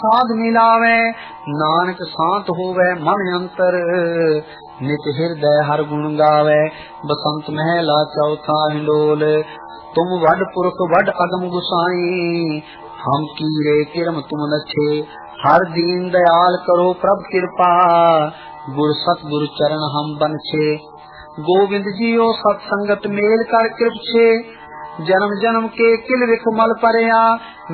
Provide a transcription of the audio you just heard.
साध मिलावे नानक शांत होवे मन अंतर नित हृदय हर गुण गावे बसंत महला चौथा हिंडोल तुम वड पुरख वड अगम गुसाई हम कीरे किरम तुम नछे हर दीन दयाल करो प्रभ कृपा गुर सतगुर चरण हम बनछे गोविंद जियो सत्संगत मेल कर कृप छे जन्म जन्म के किल विख मल परया